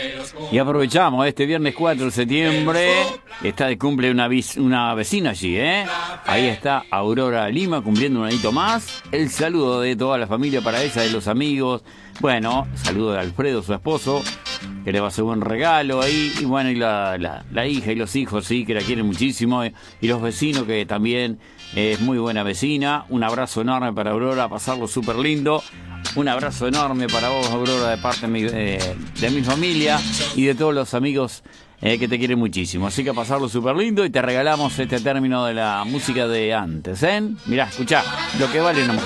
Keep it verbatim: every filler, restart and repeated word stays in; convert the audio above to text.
Y aprovechamos, este viernes cuatro de septiembre, está de cumple una, una vecina allí, ¿eh? Ahí está Aurora Lima cumpliendo un añito más. El saludo de toda la familia para ella, de los amigos. Bueno, saludo de Alfredo, su esposo, que le va a hacer un regalo ahí. Y bueno, y la, la, la hija y los hijos, sí, que la quieren muchísimo. Y los vecinos, que también es muy buena vecina. Un abrazo enorme para Aurora, pasarlo súper lindo. Un abrazo enorme para vos, Aurora, de parte de mi, eh, de mi familia y de todos los amigos eh, que te quieren muchísimo. Así que a pasarlo súper lindo y te regalamos este término de la música de antes, ¿eh? Mirá, escuchá, lo que vale una mujer.